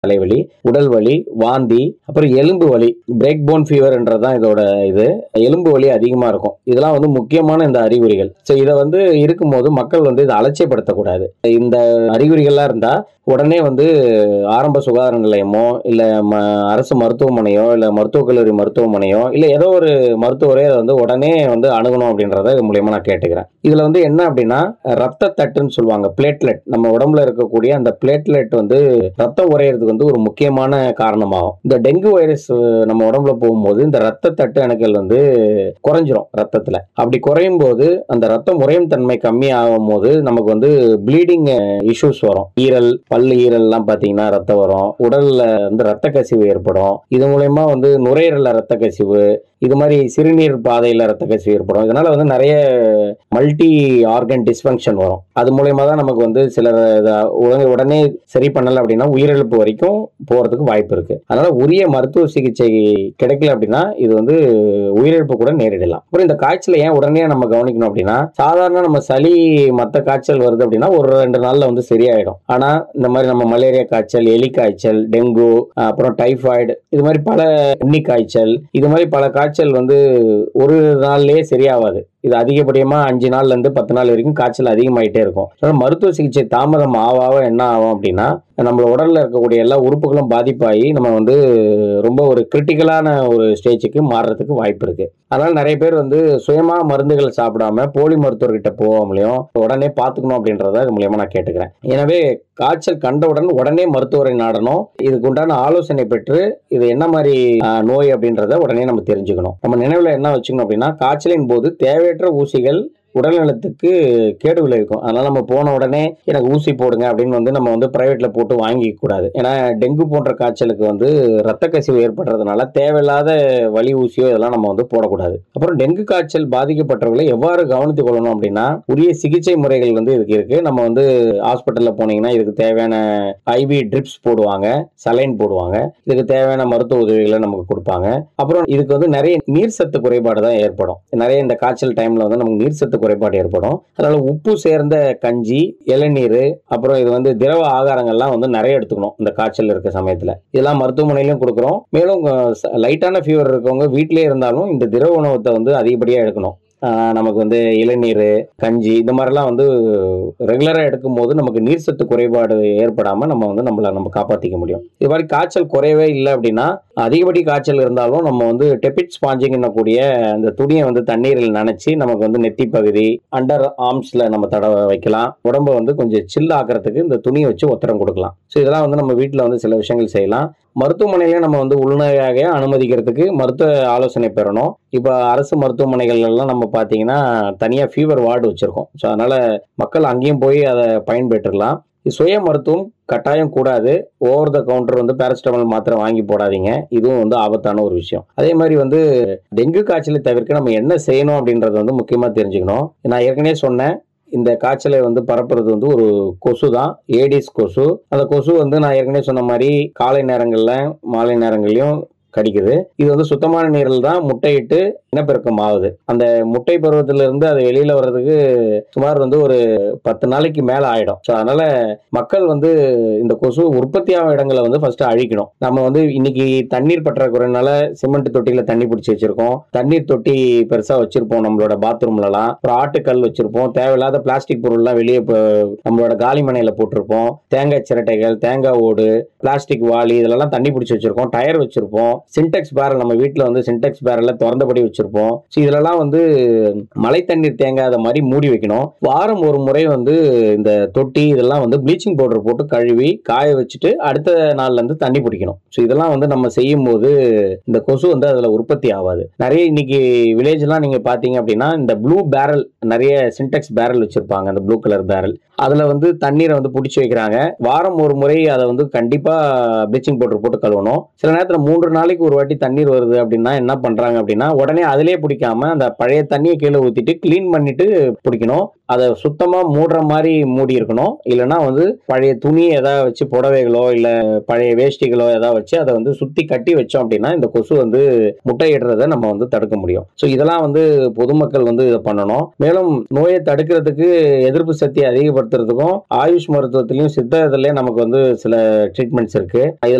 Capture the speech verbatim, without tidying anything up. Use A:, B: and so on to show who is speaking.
A: தலைவலி, உடல் வலி, வாந்தி, அப்புறம் எலும்பு வலி, பிரேக் போன் ஃபீவர்ன்றதுதான் இதோட இது. எலும்பு வலி அதிகமா இருக்கும். இதெல்லாம் வந்து முக்கியமான இந்த அறிகுறிகள். சோ இத வந்து இருக்கும்போது மக்கள் வந்து இத அலட்சியப்படுத்தக்கூடாது. இந்த அறிகுறிகள்லாம் இருந்தா உடனே வந்து ஆரம்ப சுகாதார நிலையமோ, இல்ல ம அரசு மருத்துவமனையோ, இல்ல மருத்துவக் கல்லூரி மருத்துவமனையோ, இல்ல ஏதோ ஒரு மருத்துவரே அத வந்து உடனே வந்து அணுகணும் அப்படின்றத இது மூலியமா நான் கேட்டுக்கிறேன். இதுல வந்து என்ன அப்படின்னா, ரத்த தட்டுன்னு சொல்லுவாங்க. பிளேட்லெட். நம்ம உடம்புல இருக்கக்கூடிய அந்த பிளேட்லெட் வந்து ரத்தம் உறையறதுக்கு வந்து ஒரு முக்கியமான காரணமாகும். இந்த டெங்கு வைரஸ் நம்ம உடம்புல போகும்போது இந்த ரத்த தட்டு அணுக்கள் வந்து குறைஞ்சிரும் ரத்தத்துல. அப்படி குறையும் போது அந்த ரத்தம் உறையும் தன்மை கம்மி ஆகும்போது நமக்கு வந்து ப்ளீடிங் இஷ்யூஸ் வரும். ஈரல், பல்லு ஈரல் எல்லாம் பாத்தீங்கன்னா ரத்தம் வரும். உடல்ல வந்து ரத்த கசிவு ஏற்படும். இது மூலமா வந்து நுரையீரல்ல ரத்த கசிவு, இது மாதிரி சிறுநீர் பாதையில ரத்த கசிவு ஏற்படும். இதனால வந்து நிறைய மல்டி ஆர்கன் டிஸ்பங்க்ஷன் வரும். அது மூலயமா தான் நமக்கு வந்து சில உடனே சரி பண்ணல அப்படின்னா உயிரிழப்பு வரைக்கும் போறதுக்கு வாய்ப்பு இருக்கு. அதனால உரிய மருத்துவ சிகிச்சை கிடைக்கல அப்படின்னா இது வந்து உயிரிழப்பு கூட நேரிடலாம். அப்புறம் இந்த காய்ச்சலை ஏன் உடனே நம்ம கவனிக்கணும் அப்படின்னா, சாதாரண நம்ம சளி மத்த காய்ச்சல் வருது அப்படின்னா ஒரு ரெண்டு நாள்ல வந்து சரியாயிடும். ஆனா இந்த மாதிரி நம்ம மலேரியா காய்ச்சல், எலி காய்ச்சல், டெங்கு, அப்புறம் டைபாய்டு, இது மாதிரி பல உண்ணி காய்ச்சல், இது மாதிரி பல காய்ச்சல் வந்து ஒரு நாள்லயே சரியாவாது. இது அதிகப்படியமா அஞ்சு நாள்ல இருந்து பத்து நாள் வரைக்கும் காய்ச்சல் அதிகமாயிட்டே இருக்கும். மருத்துவ சிகிச்சை தாமதம் ஆவாவ என்ன ஆகும் அப்படின்னா, நம்ம உடல்ல இருக்கக்கூடிய எல்லா உறுப்புகளும் பாதிப்பாகி நம்ம வந்து ரொம்ப ஒரு கிரிட்டிக்கலான ஒரு ஸ்டேஜுக்கு மாறுறதுக்கு வாய்ப்பு இருக்கு. அதனால நிறைய பேர் வந்து சுயமா மருந்துகள் சாப்பிடாம போலி மருத்துவர்கிட்ட போகாமலையும் உடனே பாத்துக்கணும் அப்படின்றத இது மூலியமா நான் கேட்டுக்கிறேன். எனவே காய்ச்சல் கண்டவுடன் உடனே மருத்துவரை நாடணும். இதுக்கு உண்டான ஆலோசனை பெற்று இது என்ன மாதிரி நோய் அப்படின்றத உடனே நம்ம தெரிஞ்சுக்கணும். நம்ம நினைவுல என்ன வச்சுக்கணும் அப்படின்னா, காய்ச்சலின் போது தேவையற்ற ஊசிகள் உடல் நலத்துக்கு கேடு விளைவிக்கும். அதனால நம்ம போன உடனே எனக்கு ஊசி போடுங்க அப்படின்னு வந்து நம்ம வந்து பிரைவேட்ல போட்டு வாங்கிக்க கூடாது. ஏன்னா டெங்கு போன்ற காய்ச்சலுக்கு வந்து ரத்த கசிவு ஏற்படுறதுனால தேவையில்லாத வலி ஊசியோ இதெல்லாம் நம்ம வந்து போடக்கூடாது. அப்புறம் டெங்கு காய்ச்சல் பாதிக்கப்பட்டவர்களை எவ்வாறு கவனித்துக் கொள்ளணும் அப்படின்னா, உரிய சிகிச்சை முறைகள் வந்து இதுக்கு இருக்கு. நம்ம வந்து ஹாஸ்பிட்டல்ல போனீங்கன்னா இதுக்கு தேவையான ஐவி ட்ரிப்ஸ் போடுவாங்க, சலைன் போடுவாங்க. இதுக்கு தேவையான மருத்துவ உதவிகளை நமக்கு கொடுப்பாங்க. அப்புறம் இதுக்கு வந்து நிறைய நீர் சத்து குறைபாடு தான் ஏற்படும். நிறைய இந்த காய்ச்சல் டைம்ல வந்து நமக்கு நீர் சத்து குறைபாடு ஏற்படும். அதனால உப்பு சேர்ந்த கஞ்சி, இளநீர், அப்புறம் இது வந்து திரவ ஆகாரங்கள்லாம் வந்து நிறைய எடுத்துக்கணும் இந்த காய்ச்சல் இருக்க சமயத்துல. இதெல்லாம் மருத்துவமனையிலும் கொடுக்குறோம். மேலும் லைட்டான ஃபீவர் இருக்கவங்க வீட்டிலே இருந்தாலும் இந்த திரவ உணவத்தை வந்து அதிகப்படியா எடுக்கணும். நமக்கு வந்து இளநீர், கஞ்சி இந்த மாதிரிலாம் வந்து ரெகுலரா எடுக்கும் போது நமக்கு நீர் சத்து குறைபாடு ஏற்படாம நம்ம வந்து நம்மள நம்ம காப்பாற்றிக்க முடியும். இது மாதிரி காய்ச்சல் குறையவே இல்லை அப்படின்னா, அதிகப்படி காய்ச்சல் இருந்தாலும் நம்ம வந்து டெபிட் ஸ்பாஞ்சிங் கூடிய அந்த துணியை வந்து தண்ணீரில் நனைச்சி நமக்கு வந்து நெத்தி பகுதி, அண்டர் ஆர்ம்ஸ்ல நம்ம தடவை வைக்கலாம். உடம்பை வந்து கொஞ்சம் சில் ஆக்கிறதுக்கு இந்த துணியை வச்சு ஒத்தரம் கொடுக்கலாம். ஸோ இதெல்லாம் வந்து நம்ம வீட்டில் வந்து சில விஷயங்கள் செய்யலாம். மருத்துவமனையில நம்ம வந்து உள்நோயாக அனுமதிக்கிறதுக்கு மருத்துவ ஆலோசனை பெறணும். இப்ப அரசு மருத்துவமனைகள் எல்லாம் நம்ம பாத்தீங்கன்னா தனியா ஃபீவர் வார்டு வச்சிருக்கோம். ஸோ அதனால மக்கள் அங்கேயும் போய் அதை பயன்பெற்றுலாம். சுய மருத்துவம் கட்டாயம் கூடாது. ஓவர் த கவுண்டர் வந்து பேராசிட்டமால் மாத்திரை வாங்கி போடாதீங்க. இதுவும் வந்து ஆபத்தான ஒரு விஷயம். அதே மாதிரி வந்து டெங்கு காய்ச்சலை தவிர்க்க நம்ம என்ன செய்யணும் அப்படின்றத வந்து முக்கியமா தெரிஞ்சுக்கணும். நான் ஏற்கனவே சொன்னேன், இந்த காய்ச்சலை வந்து பரப்புறது வந்து ஒரு கொசு தான், ஏடிஸ் கொசு. அந்த கொசு வந்து நான் ஏற்கனவே சொன்ன மாதிரி காலை நேரங்கள்ல மாலை நேரங்களையும் கடிக்குது. இது வந்து சுத்தமான நீரில் தான் முட்டையிட்டு இனப்பெருக்கம் ஆகுது. அந்த முட்டை பருவத்தில இருந்து அது வெளியில வர்றதுக்கு சுமார் வந்து ஒரு பத்து நாளைக்கு மேல ஆயிடும். ஸோ அதனால மக்கள் வந்து இந்த கொசு உற்பத்தியாகும் இடங்களை வந்து ஃபர்ஸ்ட் அழிக்கணும். நம்ம வந்து இன்னைக்கு தண்ணீர் பற்றாக்குறையினால சிமெண்ட் தொட்டியில தண்ணி பிடிச்சி வச்சிருக்கோம். தண்ணீர் தொட்டி பெருசா வச்சிருப்போம் நம்மளோட பாத்ரூம்லலாம். அப்புறம் ஆட்டுக்கல் வச்சிருப்போம். தேவையில்லாத பிளாஸ்டிக் பொருள்லாம் வெளியே நம்மளோட காலி மனையில போட்டிருப்போம். தேங்காய் சிரட்டைகள், தேங்காய் ஓடு, பிளாஸ்டிக் வாளி இதெல்லாம் தண்ணி பிடிச்சி வச்சிருக்கோம். டயர் வச்சிருப்போம். சின்டெக்ஸ் பேரல் நம்ம வீட்டில் வந்து சின்டெக்ஸ் பேரல்ல திறந்தபடி வச்சிருப்போம். இதெல்லாம் வந்து மழை தண்ணீர் தேங்காத மாதிரி மூடி வைக்கணும். வாரம் ஒரு முறை வந்து இந்த தொட்டி இதெல்லாம் வந்து ப்ளீச்சிங் பவுடர் போட்டு கழுவி காய வச்சுட்டு அடுத்த நாள்ல இருந்து தண்ணி பிடிக்கணும். ஸோ இதெல்லாம் வந்து நம்ம செய்யும் போது இந்த கொசு வந்து அதுல உற்பத்தி ஆகாது. நிறைய இன்னைக்கு வில்லேஜ் எல்லாம் நீங்க பாத்தீங்க அப்படின்னா இந்த ப்ளூ பேரல், நிறைய சின்டெக்ஸ் பேரல் வச்சிருப்பாங்க. அந்த ப்ளூ கலர் பேரல், அதுல வந்து தண்ணீரை வந்து பிடிச்சி வைக்கிறாங்க. வாரம் ஒரு முறை அதை வந்து கண்டிப்பா ப்ளீச்சிங் பவுடர் போட்டு கழுவணும். சில நேரத்தில் மூன்று நாளைக்கு நாளைக்கு ஒரு வாட்டி தண்ணீர் வருது அப்படின்னா என்ன பண்றாங்க அப்படின்னா உடனே அதிலே பிடிக்காம அந்த பழைய தண்ணியை கீழே ஊத்திட்டு கிளீன் பண்ணிட்டு பிடிக்கணும். அதை சுத்தமா மூடுற மாதிரி மூடி இருக்கணும். இல்லைன்னா வந்து பழைய துணி ஏதாவது வச்சு புடவைகளோ இல்ல பழைய வேஷ்டிகளோ ஏதாவது வச்சு அதை வந்து சுத்தி கட்டி வச்சோம் அப்படின்னா இந்த கொசு வந்து முட்டையிடுறதை நம்ம வந்து தடுக்க முடியும். ஸோ இதெல்லாம் வந்து பொதுமக்கள் வந்து இதை பண்ணணும். மேலும் நோயை தடுக்கிறதுக்கு எதிர்ப்பு சக்தியை அதிகப்படுத்துறதுக்கும் ஆயுஷ் மருத்துவத்திலையும் சித்தத்திலையும் நமக்கு வந்து சில ட்ரீட்மெண்ட்ஸ் இருக்கு. இதுல